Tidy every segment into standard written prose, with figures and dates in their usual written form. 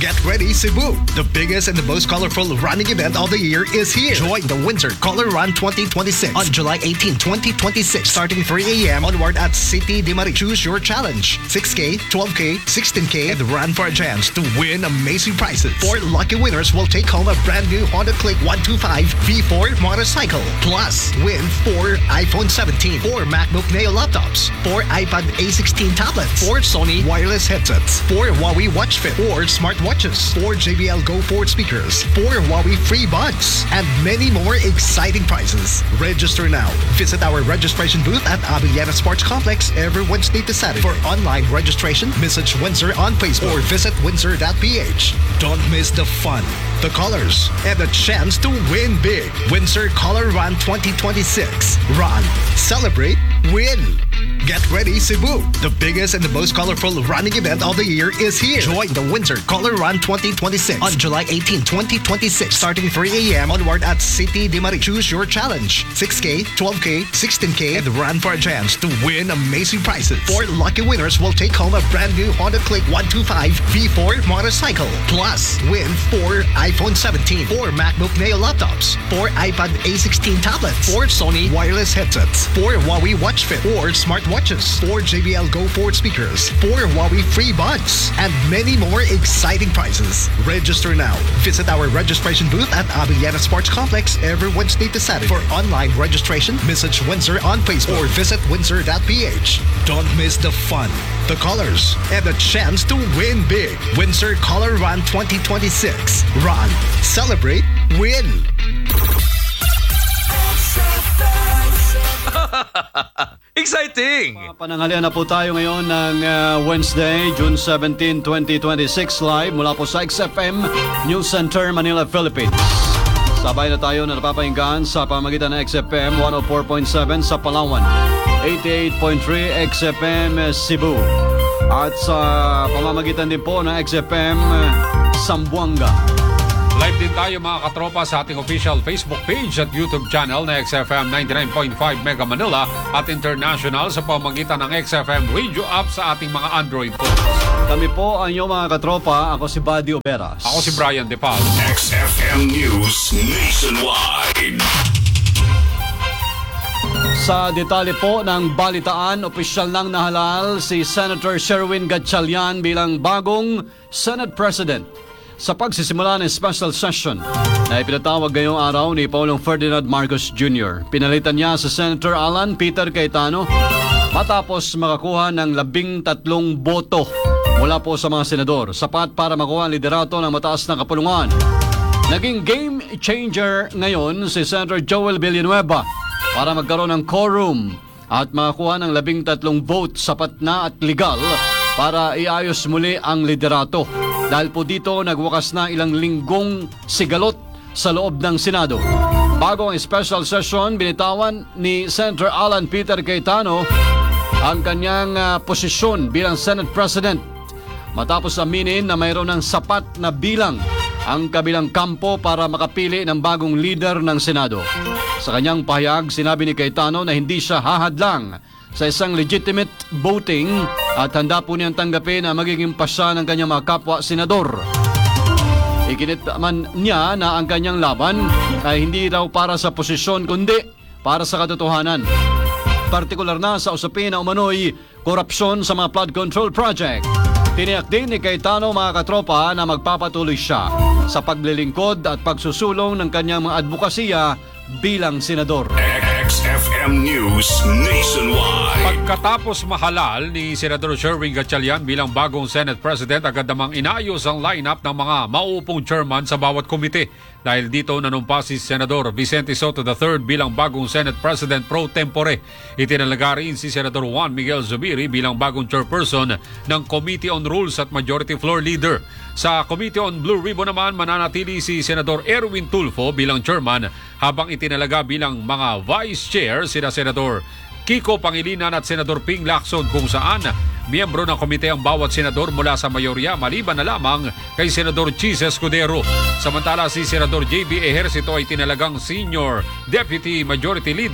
Get ready, Cebu! The biggest and the most colorful running event of the year is here. Join the Windsor Color Run 2026 on July 18, 2026, starting 3 a.m. onward at City de Marie. Choose your challenge: 6K, 12K, 16K, and run for a chance to win amazing prizes. 4 lucky winners will take home a brand new Honda Click 125 V4 motorcycle. Plus, win 4 iPhone 17, 4 MacBook Neo laptops, 4 iPad A16 tablets, 4 Sony wireless headsets, 4 Huawei Watch Fit, 4 smartwatches, 4 JBL Go 4 speakers, 4 Huawei free buds, and many more exciting prizes. Register now. Visit our registration booth at Abiliana Sports Complex every Wednesday to Saturday. For online registration, message Windsor on Facebook or visit windsor.ph. Don't miss the fun, the colors, and the chance to win big. Windsor Color Run 2026. Run, celebrate, win. Get ready, Cebu! The biggest and the most colorful running event of the year is here. Join the Windsor Color Run 2026 on July 18, 2026, starting 3 a.m. onward at City de Marie. Choose your challenge: 6K, 12K, 16K, and run for a chance to win amazing prizes. 4 lucky winners will take home a brand new Honda Click 125 V4 motorcycle. Plus, win 4 iPhone 17, 4 MacBook Neo laptops, 4 iPad A16 tablets, 4 Sony wireless headsets, 4 Huawei Watch Fit, 4 smartwatches, 4 JBL Go 4 speakers, 4 Huawei free buds, and many more exciting prizes. Register now. Visit our registration booth at Abiliana Sports Complex every Wednesday to Saturday. For online registration, message Windsor on Facebook or visit windsor.ph. Don't miss the fun, the colors, and the chance to win big. Windsor Color Run 2026. Run, celebrate, win. Exciting! Pananghalian na po tayo ngayon ng Wednesday, June 17, 2026, live mula po sa XFM News Center, Manila, Philippines. Sabay na tayo na napapahinggan sa pamagitan ng XFM 104.7 sa Palawan, 88.3 XFM Cebu, at sa pamamagitan din po ng XFM Zamboanga. Live din tayo mga katropa sa ating official Facebook page at YouTube channel na XFM 99.5 Mega Manila at international sa pamamagitan ng XFM radio app sa ating mga Android phones. Kami po ang inyong mga katropa. Ako si Buddy Oberas. Ako si Brian De Paz. XFM News Nationwide. Sa detalye po ng balitaan, opisyal nang nahalal si Senator Sherwin Gatchalian bilang bagong Senate President sa pagsisimula ng special session na ipinatawag ngayong araw ni Pangulong Ferdinand Marcos Jr. Pinalitan niya sa Senator Alan Peter Cayetano matapos makakuha ng 13 boto mula po sa mga senador, sapat para makuha ang liderato ng mataas na kapulungan. Naging game changer ngayon si Senator Joel Villanueva para magkaroon ng quorum at makakuha ng 13 vote, sapat na at legal para iayos muli ang liderato. Dahil po dito, nagwakas na ilang linggong sigalot sa loob ng Senado. Bago ang special session, binitawan ni Senator Alan Peter Cayetano ang kanyang posisyon bilang Senate President matapos aminin na mayroon ng sapat na bilang ang kabilang kampo para makapili ng bagong leader ng Senado. Sa kanyang pahayag, sinabi ni Cayetano na hindi siya hahadlang sa isang legitimate voting at handa po niyang tanggapin na magiging pasya ng kanyang mga kapwa-senador. Ikinitaman niya na ang kanyang laban ay hindi raw para sa posisyon kundi para sa katotohanan. Partikular na sa usapin na umano'y korupsyon sa mga flood control project. Tiniyak din ni Cayetano mga katropa na magpapatuloy siya sa paglilingkod at pagsusulong ng kanyang mga advokasya bilang senador. XFM News Nationwide. Pagkatapos mahalal ni Senador Sherwin Gatchalian bilang bagong Senate President, agad namang inayos ang lineup ng mga mauupong chairman sa bawat komite. Dahil dito nanumpa si Senador Vicente Soto III bilang bagong Senate President pro tempore. Itinalaga rin si Senador Juan Miguel Zubiri bilang bagong chairperson ng Committee on Rules at Majority Floor Leader. Sa Committee on Blue Ribbon naman, mananatili si Senador Erwin Tulfo bilang chairman, habang itinalaga bilang mga vice chair sina Senador Kiko Pangilinan at Senador Ping Lacson, kung saan miyembro ng komite ang bawat senador mula sa mayorya maliban na lamang kay Senador Chis Escudero. Samantala si Senador JB Ejercito ay tinalagang Senior Deputy Majority Leader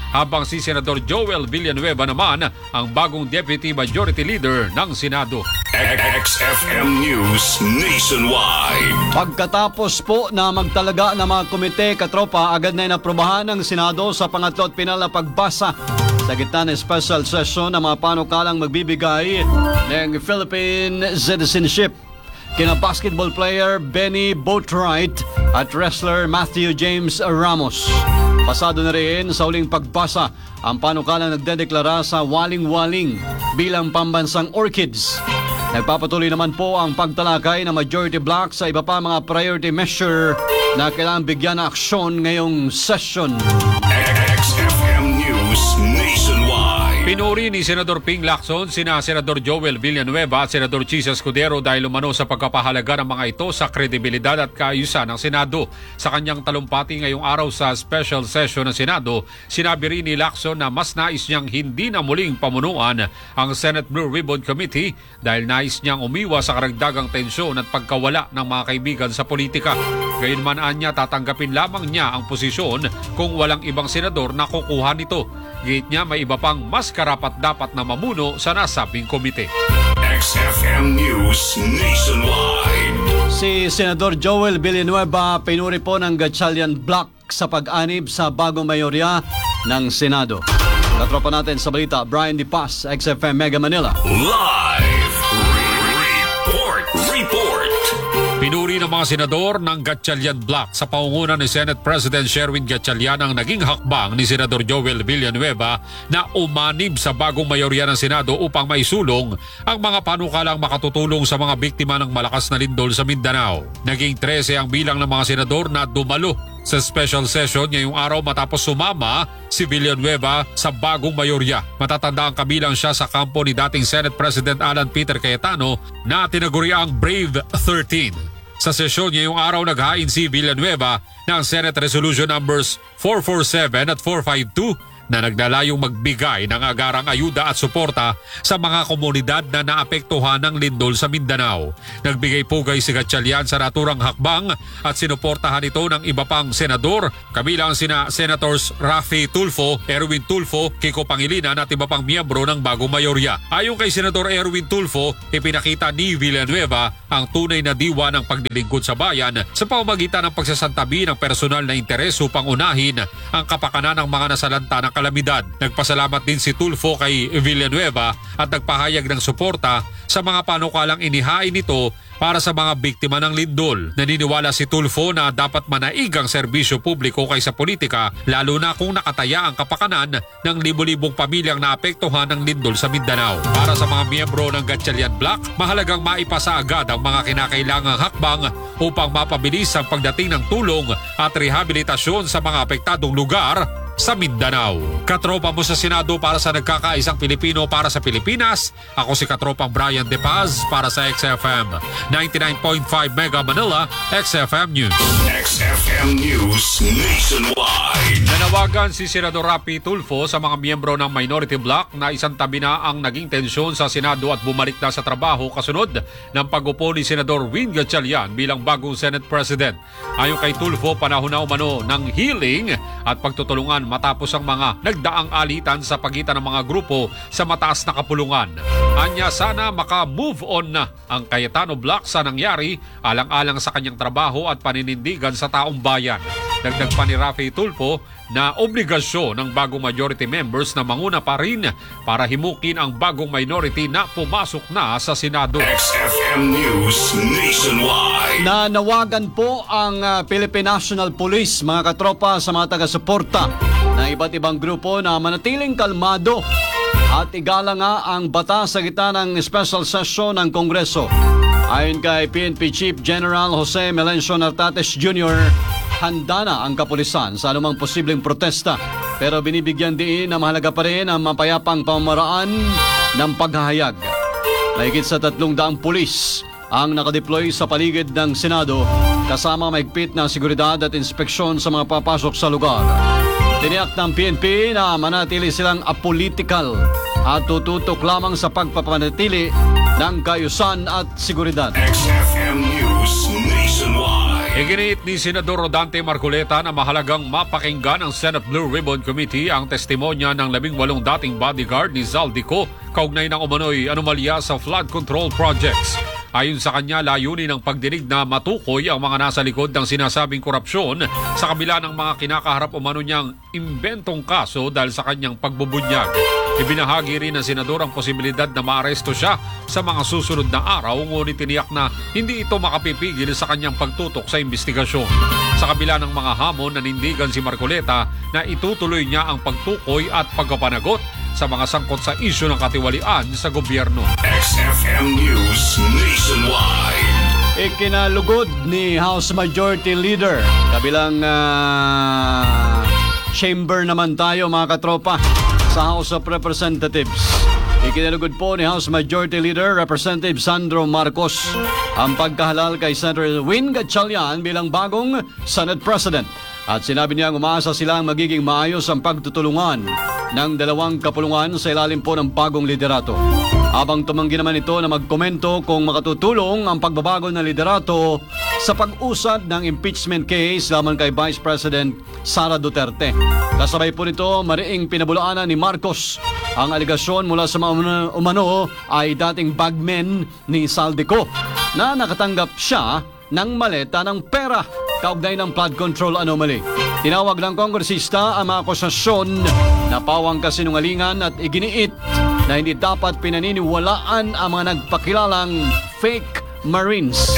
habang si Senador Joel Villanueva naman ang bagong Deputy Majority Leader ng Senado. XFM News Nationwide. Pagkatapos po na magtalaga ng mga komite, katropa, agad na inaprobahan ng Senado sa pangatlo at pinal na pagbasa sa gitna ng special session ng mga panukalang magbibigay ng Philippine citizenship kina basketball player Benny Boatwright at wrestler Matthew James Ramos. Pasado na rin sa uling pagbasa ang panukalang nagdedeklara sa waling-waling bilang pambansang orchids. Nagpapatuloy naman po ang pagtalakay ng majority block sa iba pa mga priority measure na kailangang bigyan ng aksyon ngayong session. XFM News Nationwide. Pinuri ni Senador Ping Lacson sina Senador Joel Villanueva at Senador Chis Escudero dahil umano sa pagkapahalaga ng mga ito sa kredibilidad at kaayusan ng Senado. Sa kanyang talumpati ngayong araw sa special session ng Senado, sinabi rin ni Lacson na mas nais niyang hindi na muling pamunuan ang Senate Blue Ribbon Committee dahil nais niyang umiwas sa karagdagang tensyon at pagkawala ng mga kaibigan sa politika. Gayunman niya tatanggapin lamang niya ang posisyon kung walang ibang senador na kukuha nito. Gate niya may iba pang mas karapat-dapat na mamuno sa nasabing komite. XFM News Nationwide. Si Senador Joel Villanueva pinuri po ng Gatchalian Block sa pag-anib sa bagong mayorya ng Senado. Katropa natin sa balita, Brian De Paz, XFM Mega Manila. Live report. Pinuri ng mga senador ng Gatchalian Block sa pangunguna ni Senate President Sherwin Gatchalian ang naging hakbang ni Senador Joel Villanueva na umanib sa bagong mayorya ng Senado upang maisulong ang mga panukalang makatutulong sa mga biktima ng malakas na lindol sa Mindanao. Naging 13 ang bilang ng mga senador na dumalo sa special session ngayong araw matapos sumama si Villanueva sa bagong mayorya. Matatanda ang kabilang siya sa kampo ni dating Senate President Alan Peter Cayetano na tinaguriang Brave 13. Sa sesyon ngayong araw naghain si Villanueva ng Senate Resolution Numbers 447 at 452 na naglalayong magbigay ng agarang ayuda at suporta sa mga komunidad na naapektuhan ng lindol sa Mindanao. Nagbigay pugay si Gatchalian sa naturang hakbang at sinuportahan ito ng iba pang senador, kabilang sina Senators Raffy Tulfo, Erwin Tulfo, Kiko Pangilinan at iba pang miyembro ng bagong mayorya. Ayon kay Senador Erwin Tulfo, ipinakita ni Villanueva ang tunay na diwa ng paglilingkod sa bayan sa pamamagitan ng pagsasantabi ng personal na interes upang unahin ang kapakanan ng mga nasalanta ng kalamidad. Nagpasalamat din si Tulfo kay Villanueva at nagpahayag ng suporta sa mga panukalang inihain nito para sa mga biktima ng lindol. Naniniwala si Tulfo na dapat manaig ang serbisyo publiko kaysa politika, lalo na kung nakataya ang kapakanan ng libo-libong pamilyang naapektuhan ng lindol sa Mindanao. Para sa mga miyembro ng Gatchalian Block, mahalagang maipasa agad ang mga kinakailangang hakbang upang mapabilis ang pagdating ng tulong at rehabilitasyon sa mga apektadong lugar sa Mindanao. Katropa mo sa Senado para sa nagkakaisang Pilipino para sa Pilipinas. Ako si Katropang Brian De Paz para sa XFM 99.5 Mega Manila, XFM News. XFM News Nationwide. Nanawagan si Senador Raffy Tulfo sa mga miyembro ng minority bloc na isang tabi na ang naging tensyon sa Senado at bumalik na sa trabaho kasunod ng pag-upo ni Senador Win Gatchalian bilang bagong Senate President. Ayon kay Tulfo, panahon na umano ng healing at pagtutulungan matapos ang mga nagdaang alitan sa pagitan ng mga grupo sa mataas na kapulungan. Anya sana maka-move on na ang Cayetano Block sa nangyari alang-alang sa kanyang trabaho at paninindigan sa taong bayan. Dagdag pa ni Raffy Tulfo na obligasyon ng bagong majority members na manguna pa rin para himukin ang bagong minority na pumasok na sa Senado. XFM News Nationwide. Nanawagan po ang Philippine National Police, mga katropa, sa mga taga-suporta ng iba't ibang grupo na manatiling kalmado at igala nga ang batas sa gitna ng special session ng Kongreso. Ayon kay PNP Chief General Jose Melencio Nartates Jr., handa na ang kapulisan sa anumang posibleng protesta, pero binibigyan diin na mahalaga pa rin ang mapayapang pamamaraan ng paghahayag. Mahigit sa 300 pulis ang nakadeploy sa paligid ng Senado kasama mahigpit na seguridad at inspeksyon sa mga papasok sa lugar. Tiniyak ng PNP na manatili silang apolitical at tututok lamang sa pagpapanatili ng kaayusan at seguridad. XFM News Nationwide. Iginiit ni Senador Rodante Marcoleta na mahalagang mapakinggan ng Senate Blue Ribbon Committee ang testimonya ng 18 dating bodyguard ni Zaldico kaugnay ng umano'y anomalya sa flood control projects. Ayon sa kanya, layunin ng pagdinig na matukoy ang mga nasa likod ng sinasabing korupsyon sa kabila ng mga kinakaharap umano niyang imbentong kaso dahil sa kanyang pagbubunyag. Ibinahagi rin ng senador ang posibilidad na maaresto siya sa mga susunod na araw, ngunit tiniyak na hindi ito makapipigil sa kanyang pagtutok sa investigasyon. Sa kabila ng mga hamon, nanindigan si Marcoleta na itutuloy niya ang pagtukoy at pagpapanagot sa mga sangkot sa isyu ng katiwalian sa gobyerno. XFM News Nationwide. Ikinalugod ni House Majority Leader. Kabilang chamber naman tayo mga katropa sa House of Representatives. Ikinalugod po ni House Majority Leader Representative Sandro Marcos ang pagkahalal kay Senator Win Gatchalian bilang bagong Senate President. At sinabi niya umaasa silang magiging maayos ang pagtutulungan ng dalawang kapulungan sa ilalim po ng bagong liderato. Habang tumanggi naman ito na magkomento kung makatutulong ang pagbabago ng liderato sa pag-usad ng impeachment case laban kay Vice President Sara Duterte. Kasabay po nito, mariing pinabulaanan ni Marcos ang aligasyon mula sa mga umano ay dating bagmen ni Zaldico na nakatanggap siya ng maleta ng pera kaugnay ng flood control anomaly. Tinawag ng kongresista ang mga akusasyon na pawang kasinungalingan at iginiit na hindi dapat pinaniniwalaan ang mga nagpakilalang fake Marines.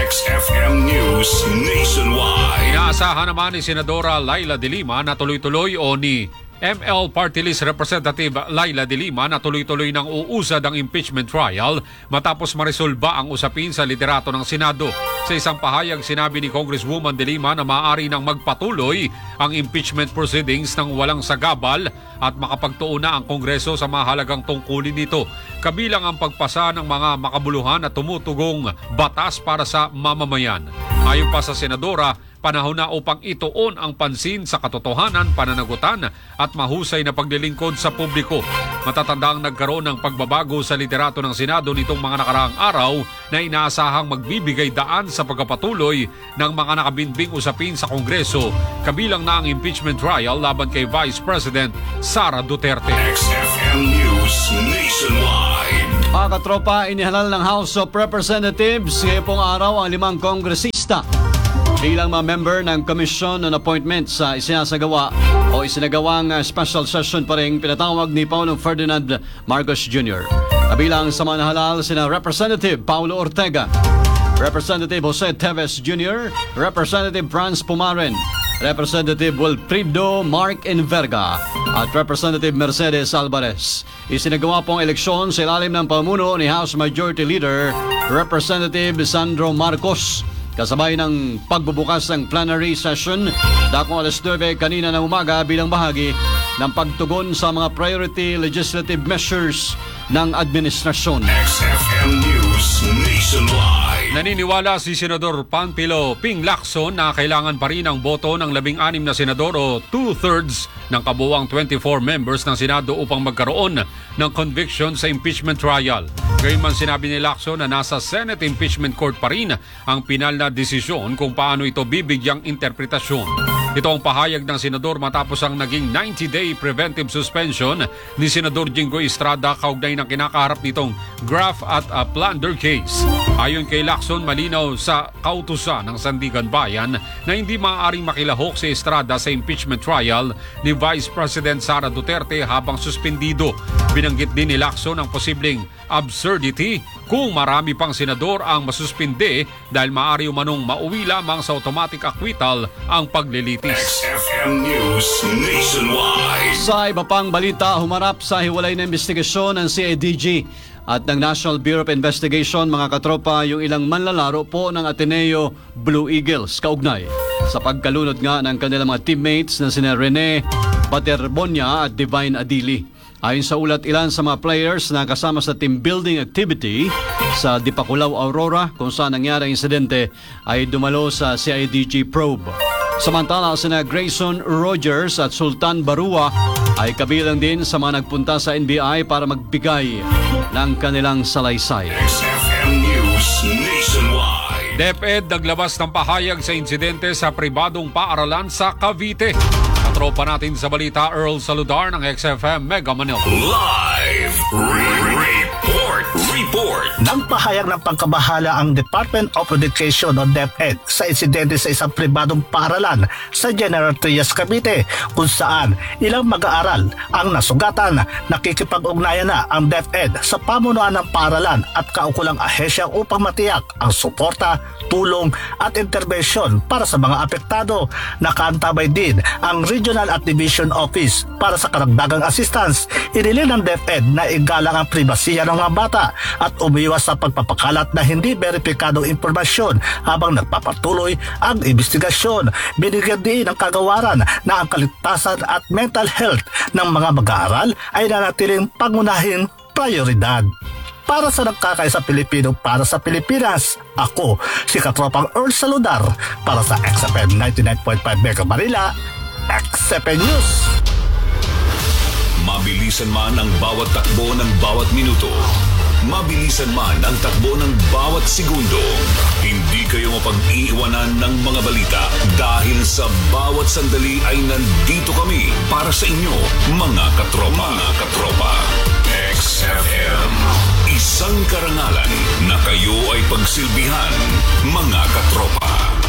XFM News Nationwide. Inaasahan naman ni Senadora Laila De Lima na tuloy-tuloy o ni ML Party List Representative Laila De Lima na tuloy-tuloy ng uusad ang impeachment trial matapos maresolba ang usapin sa liderato ng Senado. Sa isang pahayag, sinabi ni Congresswoman De Lima na maaari nang magpatuloy ang impeachment proceedings ng walang sagabal at makapagtuon na ang Kongreso sa mahalagang tungkulin nito, kabilang ang pagpasa ng mga makabuluhan at tumutugong batas para sa mamamayan. Ayon pa sa Senadora, panahon na upang ituon ang pansin sa katotohanan, pananagutan at mahusay na paglilingkod sa publiko. Matatandang nagkaroon ng pagbabago sa liderato ng Senado nitong mga nakaraang araw na inaasahang magbibigay daan sa pagpapatuloy ng mga nakabinbing usapin sa Kongreso, kabilang na ang impeachment trial laban kay Vice President Sara Duterte. XFM News Nationwide. Mga katropa, inihalal ng House of Representatives ngayong pong araw ang 5 kongresista bilang mga member ng Commission on Appointments sa isinasagawa o isinagawang special session pa rin pinatawag ni Paulong Ferdinand Marcos Jr. Kabilang sa mga nahalal sina Representative Paulo Ortega, Representative Jose Teves Jr., Representative Franz Pumaren, Representative Wilfrido Mark Enverga at Representative Mercedes Alvarez. Isinagawa pong eleksyon sa ilalim ng pamuno ni House Majority Leader Representative Sandro Marcos. Kasabay ng pagbubukas ng plenary session, dakong alas 9 kanina ng umaga bilang bahagi ng pagtugon sa mga priority legislative measures ng administrasyon. XFM News Nationwide. Naniniwala si Senador Panfilo Ping Lacson na kailangan pa rin ang boto ng 16 na senador o 2/3 ng kabuuang 24 members ng Senado upang magkaroon ng conviction sa impeachment trial. Gayunman sinabi ni Lacson na nasa Senate Impeachment Court pa rin ang pinal na desisyon kung paano ito bibigyang interpretasyon. Ito ang pahayag ng senador matapos ang naging 90-day preventive suspension ni Senador Jingo Estrada kaugnay ng kinakaharap nitong graft at plunder case. Ayon kay Lacson, malinaw sa kautusan ng Sandigan Bayan na hindi maaaring makilahok si Estrada sa impeachment trial ni Vice President Sara Duterte habang suspendido. Binanggit din ni Lacson ang posibleng absurdity kung marami pang senador ang masuspinde dahil maaari umanong mauwi lamang sa automatic acquittal ang paglilitis. XFM News Nationwide. Sa iba pang balita, humarap sa hiwalay na investigasyon ng CIDG at ng National Bureau of Investigation, mga katropa, yung ilang manlalaro po ng Ateneo Blue Eagles kaugnay sa pagkalunod nga ng kanilang mga teammates na sina Rene Paterbonia at Divine Adili. Ayon sa ulat, ilan sa mga players na kasama sa team building activity sa Dipakulaw, Aurora, kung saan nangyari ang insidente, ay dumalo sa CIDG probe. Samantala, sina Grayson Rogers at Sultan Barua ay kabilang din sa mga nagpunta sa NBI para magbigay ng kanilang salaysay. XFM News Nationwide. DepEd naglabas ng pahayag sa insidente sa pribadong paaralan sa Cavite. Katropa natin sa balita, Earl Saludar ng XFM Mega Manila. Live report. Nang pahayag ng pagkabahala ang Department of Education o DepEd sa insidente sa isang pribadong paaralan sa General Trias, Cavite, kung saan ilang mag-aaral ang nasugatan. Nakikipag-ugnayan na ang DepEd sa pamunuan ng paaralan at kaukulang ahensya upang matiyak ang suporta, tulong at interbensyon para sa mga apektado. Nakaantabay din ang Regional at Division Office para sa karagdagang assistance. Inilin ng DepEd na igalang ang pribasiya ng mga bata at umiwas sa pagpapakalat na hindi beripikadong impormasyon habang nagpapatuloy ang investigasyon. Binigyan din ng kagawaran na ang kaligtasan at mental health ng mga mag-aaral ay nanatiling pangunahing prioridad. Para sa nagkakaisa Pilipino para sa Pilipinas, ako si Katropang Earl Saludar para sa XFM 99.5 Mega Manila, XFM News. Mabilisan man ang bawat takbo ng bawat minuto. Mabilisan man ang takbo ng bawat segundo. Hindi kayo mapag-iiwanan ng mga balita dahil sa bawat sandali ay nandito kami para sa inyo, mga katropa. Mga katropa. XFM. Isang karangalan na kayo ay pagsilbihan, mga katropa.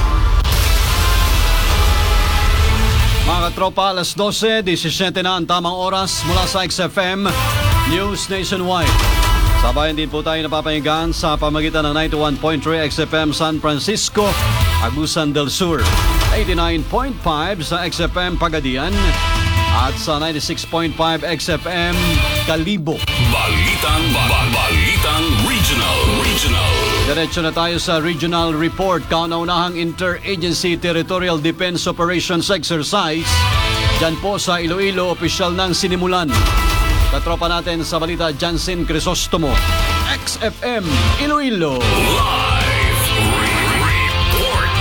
Mga katropa, alas 12:17 na ang tamang oras mula sa XFM News Nationwide. Sabayan din po tayo napapahinggan sa pamagitan ng 91.3 XFM San Francisco, Agusan del Sur, 89.5 sa XFM Pagadian at sa 96.5 XFM Kalibo. Balitang Regional. Diretso na tayo sa Regional Report. Kauna-unahang Interagency Territorial Defense Operations Exercise dyan po sa Iloilo, opisyal ng sinimulan. Katropa natin sa balita, Jansen Crisostomo, XFM Iloilo. Live report.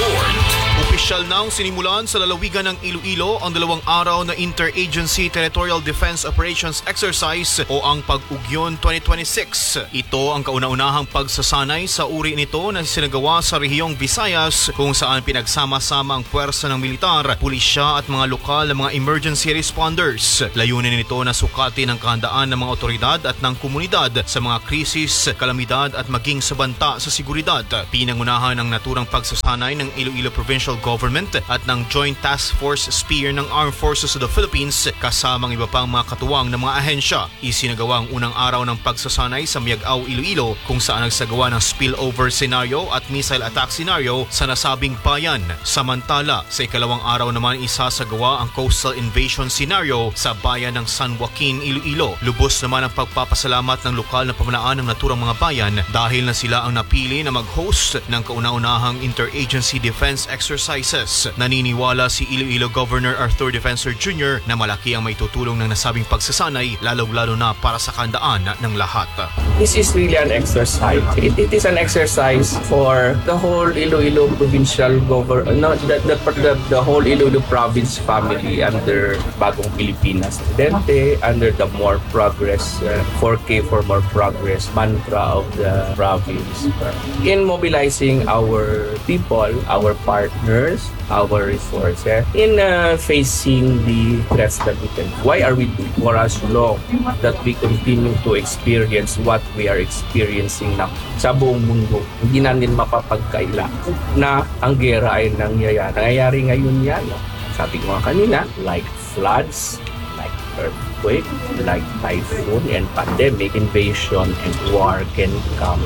Opisyal nang sinimulan sa lalawigan ng Iloilo ang 2 araw na Interagency Territorial Defense Operations Exercise o ang Pag-Ugyon 2026. Ito ang kauna-unahang pagsasanay sa uri nito na sinagawa sa rehiyong Visayas kung saan pinagsama-sama ang puwersa ng militar, pulisya at mga lokal na mga emergency responders. Layunin nito na sukatin ang kahandaan ng mga otoridad at ng komunidad sa mga krisis, kalamidad at maging sa banta sa seguridad. Pinangunahan ang naturang pagsasanay ng Iloilo Provincial Government at ng Joint Task Force Spear ng Armed Forces of the Philippines kasamang iba pang mga katuwang ng mga ahensya. Isinagawa ang unang araw ng pagsasanay sa Miagao, Iloilo kung saan nagsagawa ng spillover scenario at missile attack scenario sa nasabing bayan. Samantala, sa ikalawang araw naman isasagawa ang coastal invasion scenario sa bayan ng San Joaquin, Iloilo. Lubos naman ang pagpapasalamat ng lokal na pamalaan ng naturang mga bayan dahil na sila ang napili na mag-host ng kauna-unahang Interagency Defense Exercises. Naniniwala si Iloilo Governor Arthur Defensor Jr. na malaki ang maitutulong ng nasabing pagsasanay lalo-lalo na para sa kandaan ng lahat. This is really an exercise. It is an exercise for the whole Iloilo provincial government, the whole Iloilo province family under Bagong Pilipinas Presidente, under the More Progress, 4K for More Progress mantra of the province. In mobilizing our people, our partners, our resources, in facing the threats that we can. Why are we doing for as long that we continue to experience what we are experiencing na sa buong mundo? Hindi natin mapapagkaila na ang gera ay nangyayari. Nangyayari ngayon yan. Sabi ko nga kanina, like floods, like earthquake, like typhoon and pandemic, invasion and war can come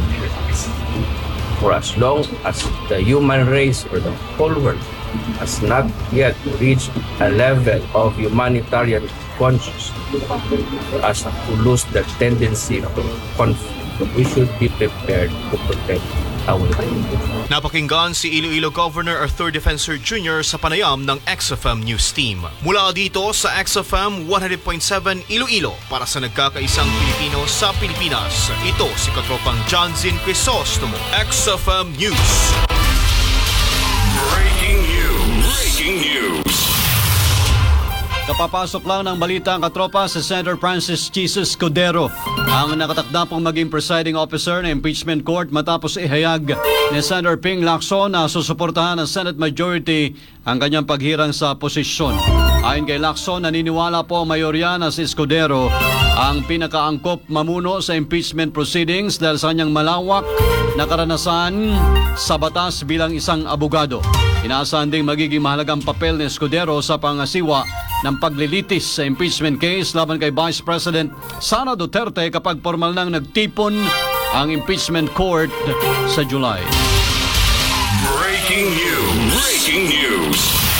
for as long as the human race or the whole world has not yet reached a level of humanitarian consciousness as to lose the tendency to conflict. We should be prepared to protect our people. Napakinggan si Iloilo Governor Arthur Defensor Jr. sa panayam ng XFM News Team. Mula dito sa XFM 100.7 Iloilo para sa nagkakaisang Pilipino sa Pilipinas. Ito si Katropang Jansen Crisostomo, XFM News. Breaking news. Kapapasok lang ng balita ang katropa sa Senator Francis Jesus Cordero ang nakatakda pong maging presiding officer ng impeachment court matapos ihayag ni Senator Ping Lacson na susuportahan ng Senate majority ang kanyang paghirang sa posisyon. Ayon kay Lacson, naniniwala po ang mayorya na si Cordero ang pinakaangkop mamuno sa impeachment proceedings dahil sa kanyang malawak na karanasan sa batas bilang isang abogado. Inaasahan ding magiging mahalagang papel ni Cordero sa pangasiwa ng paglilitis sa impeachment case laban kay Vice President Sara Duterte kapag formal nang nagtipon ang impeachment court sa July. Breaking news! Breaking news!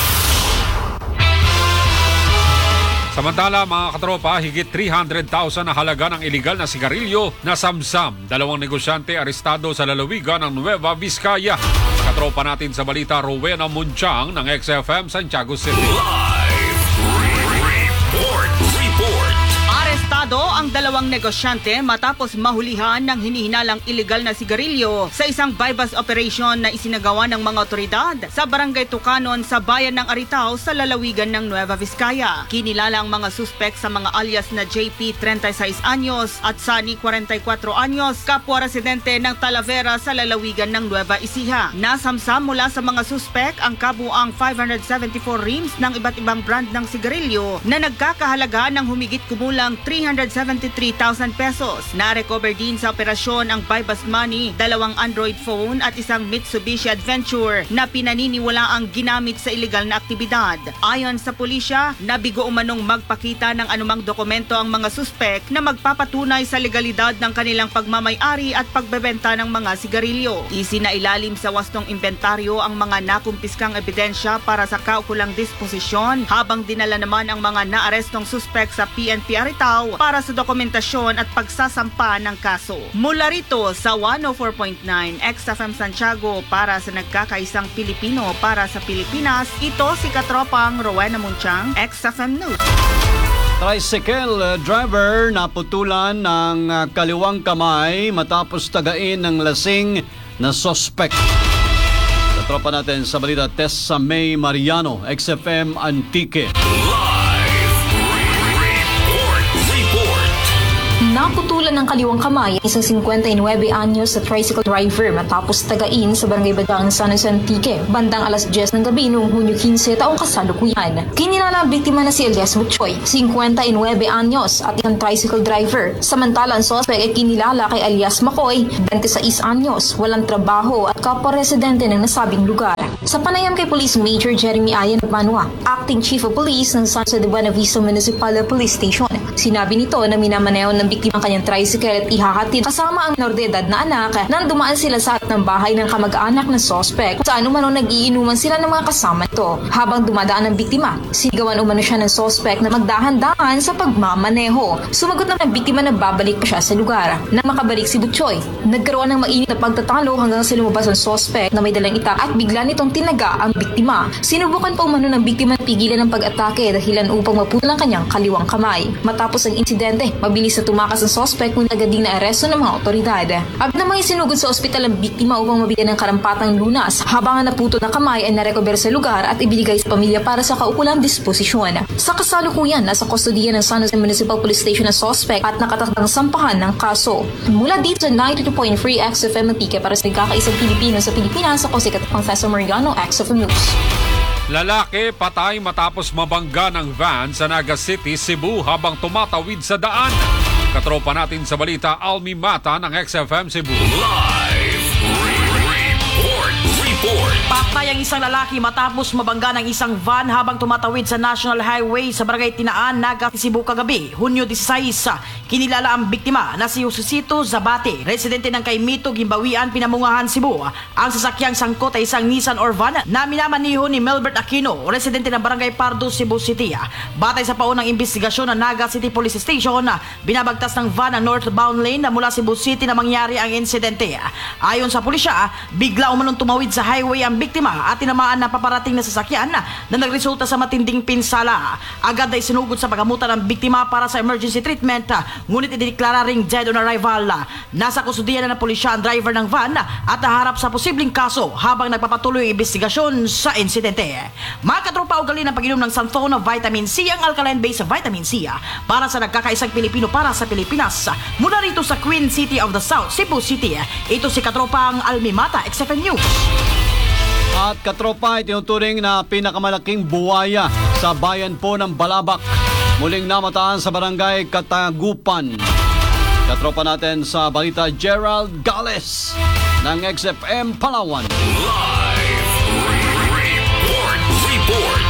Samantala mga katropa, higit 300,000 na halaga ng iligal na sigarilyo na samsam. 2 negosyante arestado sa lalawigan ng Nueva Vizcaya. Katropa natin sa balita, Rowena Munchang ng XFM Santiago City. Live report! Arestado ang 2 negosyante matapos mahulihan ng hinihinalang iligal na sigarilyo sa isang bypass operation na isinagawa ng mga otoridad sa Barangay Tucanon sa bayan ng Aritao sa lalawigan ng Nueva Vizcaya. Kinilala ang mga suspek sa mga alias na JP 36 anyos at Sunny 44 anyos, kapwa residente ng Talavera sa lalawigan ng Nueva Ecija. Nasamsam mula sa mga suspek ang kabuang 574 rims ng iba't ibang brand ng sigarilyo na nagkakahalaga ng humigit kumulang 373,000 pesos. Na-recover din sa operasyon ang bypass money, 2 Android phone at isang Mitsubishi Adventure na pinaniniwala ang ginamit sa iligal na aktibidad. Ayon sa pulisya, nabigo umanong magpakita ng anumang dokumento ang mga suspek na magpapatunay sa legalidad ng kanilang pagmamay-ari at pagbebenta ng mga sigarilyo. Isinailalim sa wastong inventaryo ang mga nakumpiskang ebidensya para sa kaukulang disposisyon, habang dinala naman ang mga naarestong suspek sa PNP Aritao para sa dokumentasyon at pagsasampa ng kaso. Mula rito sa 104.9 XFM Santiago para sa nagkakaisang Pilipino para sa Pilipinas, ito si Katropang Rowena Munchang, XFM News. Tricycle driver naputulan ng kaliwang kamay matapos tagain ng lasing na sospek. Katropa natin sa balita, Tessa May Mariano, XFM Antique. Naputulan ng kaliwang kamay ang isang 59 anyos sa tricycle driver matapos tagain sa Barangay Badang, San Jose Antique, bandang alas 10 ng gabi noong Hunyo 15 taong kasalukuyan. Kinilala ang biktima na si Elias Butchoy, 59 anyos at isang tricycle driver. Samantala ang suspect ay kinilala kay Elias Macoy, 26 anyos, walang trabaho at kapwa-residente ng nasabing lugar. Sa panayam kay Police Major Jeremy Ayan Manua, Acting Chief of Police ng San Jose de Buena Vista Municipal Police Station, sinabi nito na minamaneho ng biktima ang kanyang tricycle at ihahatid kasama ang minor-de-edad na anak nang dumaan sila sa harap ng bahay ng kamag-anak ng sospek, kung saan umano nag-iinuman sila ng mga kasama nito. Habang dumadaan ang biktima, sinigawan umano siya ng sospek na magdahan-dahan sa pagmamaneho. Sumagot naman ang biktima na babalik pa siya sa lugar. Nang makabalik si Butchoy, nagkaroon ng mainit na pagtatalo hanggang sa lumabas ang sospek na may dalang itak at bigla nitong tinaga ang biktima. Sinubukan pa umano ng biktima na pigilan ang pag-atake dahilan upang maputol ang kanyang kaliwang kamay. Matapos ang insidente, mabilis na tumakas ang sospek kung agad din na aresto ng mga otoridad. Agad namang isinugod sa ospital ang biktima upang mabigyan ng karampatang lunas, habang ang naputol na kamay ay narecover sa lugar at ibinigay sa pamilya para sa kaukulang disposisyon. Sa kasalukuyan, nasa kustodiya ng San Jose Municipal Police Station ang sospek at nakatakdang sampahan ng kaso. Mula dito sa 92.3 XFM Antique para sa nagkakaisang Pilipino sa Pilipinas, ako si Katapang Cesar Mariano, XFM News. Lalaki patay matapos mabangga ng van sa Naga City, Cebu habang tumatawid sa daan. Katropa natin sa balita, Almi Mata ng XFM Cebu. Live report! Patay ang isang lalaki matapos mabangga ng isang van habang tumatawid sa National Highway sa Barangay Tinaan, Naga, Cebu kagabi, Hunyo 16. Kinilala ang biktima na si Josusito Zabate, residente ng Kaimito, Gimbawian, Pinamungahan, Cebu. Ang sasakyang sangkot ay isang Nissan Orvan na minamaniho ni Melbert Aquino, residente ng Barangay Pardo, Cebu City. Batay sa paunang investigasyon ng Naga City Police Station, binabagtas ng van ang northbound lane na mula Cebu City na mangyari ang insidente. Ayon sa pulisya, bigla umanong tumawid sa highway ang biktima biktima at tinamaan na paparating na sasakyan na nagresulta sa matinding pinsala. Agad ay sinugod sa pagamutan ng biktima para sa emergency treatment, ngunit ideklara ring dead on arrival. Nasa kustudiyan na ng pulisya ang driver ng van at naharap sa posibleng kaso habang nagpapatuloy ang investigasyon sa insidente. Mga katropa, ugali ng pag-inom ng Santhona Vitamin C, ang alkaline-based vitamin C para sa nagkakaisang Pilipino para sa Pilipinas. Mula rito sa Queen City of the South, Cebu City, ito si katropang Almimata, XFM News. At katropa, itinuturing na pinakamalaking buwaya sa bayan po ng Balabac. Muling namataan sa barangay Katagupan. Katropa natin sa balita, Gerald Gales ng XFM Palawan. Report.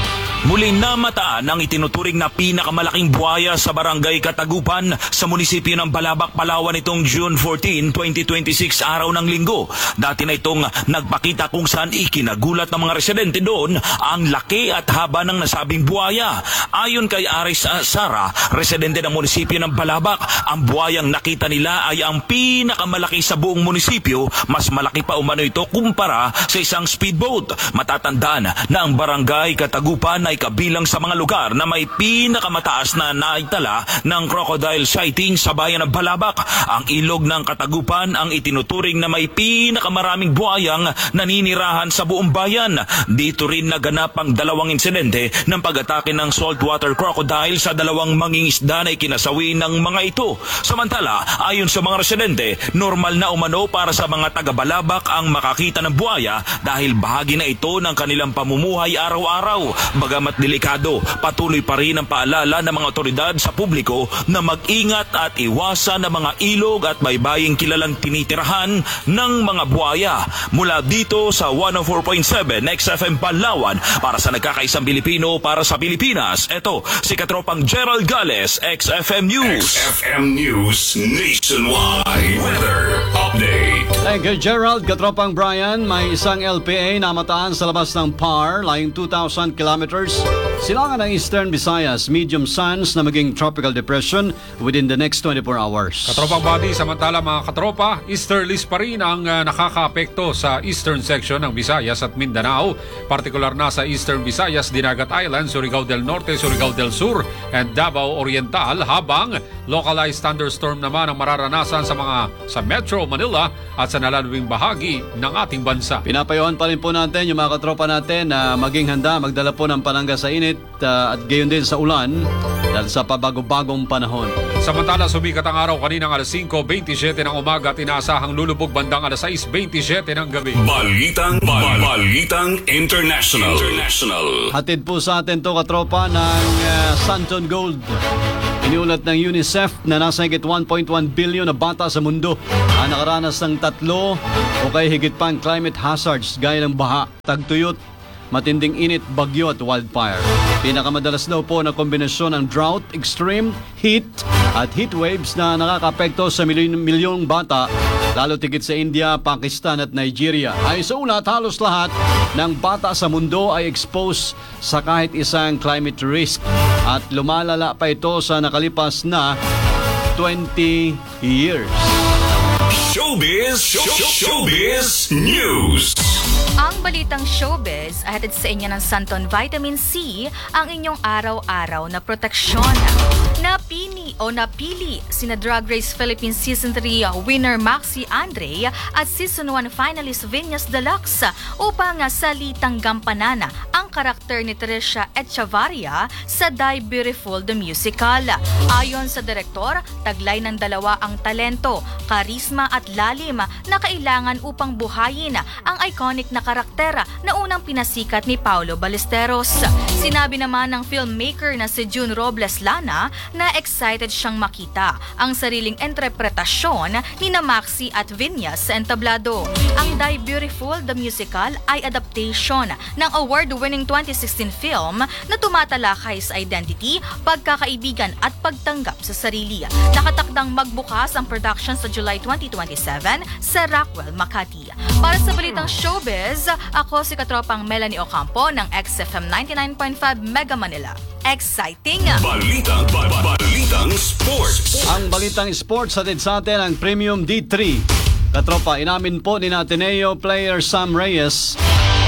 Muling namataan ang itinuturing na pinakamalaking buhaya sa barangay Katagupan sa munisipyo ng Balabac, Palawan itong June 14, 2026, araw ng linggo. Dati na itong nagpakita kung saan ikinagulat ng mga residente doon ang laki at haba ng nasabing buhaya. Ayon kay Aris Sara, residente ng munisipyo ng Balabac, ang buhayang nakita nila ay ang pinakamalaki sa buong munisipyo. Mas malaki pa umano ito kumpara sa isang speedboat. Matatandaan na ang barangay Katagupan ay kabilang sa mga lugar na may pinakamataas na naitala ng crocodile sighting sa bayan ng Balabac. Ang ilog ng Katagupan ang itinuturing na may pinakamaraming buhayang naninirahan sa buong bayan. Dito rin naganap ang dalawang insidente ng pag-atake ng saltwater crocodile sa dalawang mangingisda na ikinasawi ng mga ito. Samantala, ayon sa mga residente, normal na umano para sa mga taga-Balabac ang makakita ng buhaya dahil bahagi na ito ng kanilang pamumuhay araw-araw. Bagamat delikado, patuloy pa rin ang paalala ng mga otoridad sa publiko na mag-ingat at iwasan ang mga ilog at baybaying kilalang tinitirahan ng mga buhaya. Mula dito sa 104.7 XFM Palawan, para sa nagkakaisang Pilipino para sa Pilipinas, ito si katropang Gerald Gales, XFM News. XFM News Nationwide Weather Update. Thank you, Gerald. Katropang Brian, may isang LPA na mataan sa labas ng PAR, laying 2,000 kilometers. Silangan ng Eastern Visayas, medium suns na maging tropical depression within the next 24 hours. Katropang body, samantala mga katropa, easterlies pa rin ang nakakaapekto sa eastern section ng Visayas at Mindanao. Partikular na sa Eastern Visayas, Dinagat Island, Surigao del Norte, Surigao del Sur, and Davao Oriental, habang localized thunderstorm naman ang mararanasan sa Metro Manila at sa nalalawing bahagi ng ating bansa. Pinapayuhan pa rin po natin yung mga katropa natin na maging handa, magdala po ng panangga sa init at gayon din sa ulan dahil sa pabago-bagong panahon. Samantala, sumikat ang araw kaninang alas 5:27 ng umaga at inaasahang lulubog bandang alas 6:27 ng gabi. Balitang International. Hatid po sa atin to katropa ng Santon Gold. Iniulat ng UNICEF na nasa higit 1.1 billion na bata sa mundo ang nakaranas ng 3 o kaya higit pang climate hazards gaya ng baha, tagtuyot, matinding init, bagyo at wildfire. Pinakamadalas daw po na kombinasyon ng drought, extreme heat at heat waves na nakakapekto sa milyong bata, lalo tigit sa India, Pakistan at Nigeria. Ay sa ulat, halos lahat ng bata sa mundo ay exposed sa kahit isang climate risk at lumalala pa ito sa nakalipas na 20 years. Showbiz News. Ang balitang showbiz ay hatid sa inyo ng Santon Vitamin C, ang inyong araw-araw na proteksyon. Napili sina Drag Race Philippines Season 3 winner Maxi Andre at Season 1 finalist Vinyas Deluxe upang salitang gampanan ang karakter ni Trisha Echevarria sa Die Beautiful the Musical. Ayon sa direktor, taglay ng dalawa ang talento, karisma at lalim na kailangan upang buhayin ang iconic na karakter na unang pinasikat ni Paulo Ballesteros. Sinabi naman ng filmmaker na si June Robles Lana na excited siyang makita ang sariling interpretasyon ni na Maxi at Vinyas sa entablado. Ang Die Beautiful the Musical ay adaptation ng award-winning 2016 film na tumatalakay sa identity, pagkakaibigan at pagtanggap sa sarili. Nakatakdang magbukas ang production sa July 2027 sa Rockwell, Makati. Para sa balitang showbiz, ako si katropang Melanie Ocampo ng XFM 99.5 Mega Manila. Exciting! Balitang Sports. Ang balitang sports hatid sa atin ang Premium D3. Katropa, inamin po ni Ateneo player Sam Reyes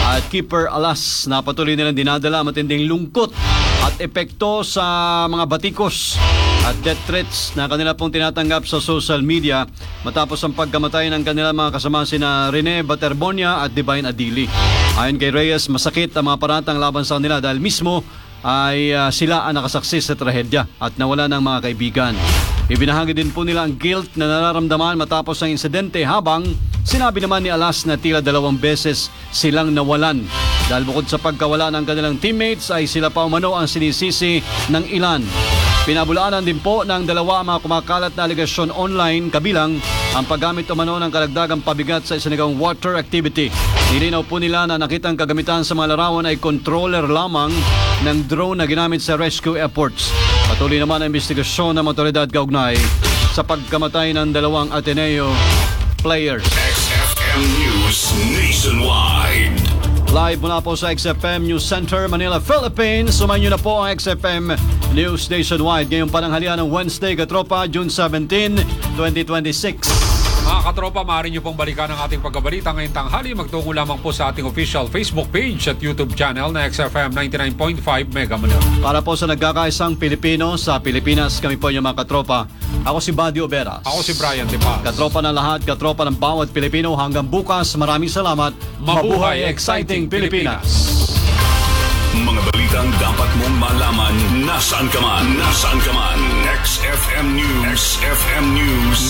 at keeper Alas na patuloy nilang dinadala matinding lungkot at epekto sa mga batikos at death threats na kanila pong tinatanggap sa social media matapos ang pagkamatay ng kanilang mga kasama sina Rene Baterbonia at Divine Adili. Ayon kay Reyes, masakit ang mga paratang laban sa kanila dahil mismo ay sila ang nakasaksi sa trahedya at nawala ng mga kaibigan. Ibinahagi din po nila ang guilt na nararamdaman matapos ang insidente habang sinabi naman ni Alas na tila 2 beses silang nawalan. Dahil bukod sa pagkawala ng kanilang teammates ay sila pa umano ang sinisisi ng ilan. Pinabulaanan din po ng 2 mga kumakalat na aligasyon online kabilang ang paggamit umano ng karagdagang pabigat sa isinigang water activity. Nilinaw po nila na nakitang kagamitan sa mga larawan ay controller lamang ng drone na ginamit sa rescue efforts. Patuloy naman ang investigasyon ng otoridad kaugnay sa pagkamatay ng 2 Ateneo players. XFM News Nationwide. Live mula po sa XFM News Center, Manila, Philippines. Sumayin nyo na po ang XFM News Nationwide. Ngayong pananghalian ng Wednesday, Katropa, June 17, 2026. Mga katropa, maaari nyo pong balikan ang ating pagkabalita ngayong tanghali. Magtungo lamang po sa ating official Facebook page at YouTube channel na XFM 99.5 Mega Manila. Para po sa nagkakaisang Pilipino sa Pilipinas, kami po yung mga katropa. Ako si Buddy Oberas. Ako si Brian De Paz. Katropa ng lahat, katropa ng bawat Pilipino. Hanggang bukas, maraming salamat. Mabuhay, exciting Pilipinas. Mga balitang dapat mong malaman nasaan ka man. XFM News. XFM News